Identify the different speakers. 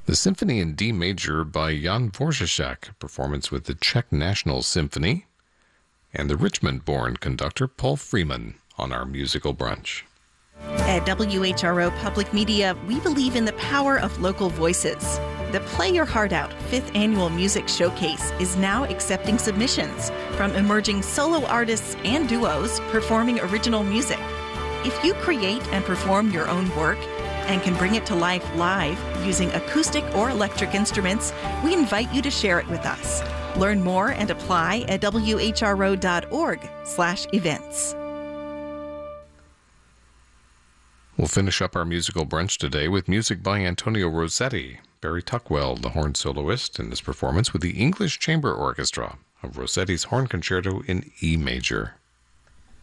Speaker 1: The Symphony in D Major by Jan Dvořáček, performance with the Czech National Symphony, and the Richmond-born conductor Paul Freeman on our musical brunch.
Speaker 2: At WHRO Public Media, we believe in the power of local voices. The Play Your Heart Out 5th Annual Music Showcase is now accepting submissions from emerging solo artists and duos performing original music. If you create and perform your own work and can bring it to life live using acoustic or electric instruments, we invite you to share it with us. Learn more and apply at whro.org/events.
Speaker 1: We'll finish up our musical brunch today with music by Antonio Rossetti, Barry Tuckwell, the horn soloist, in this performance with the English Chamber Orchestra of Rossetti's Horn Concerto in E major.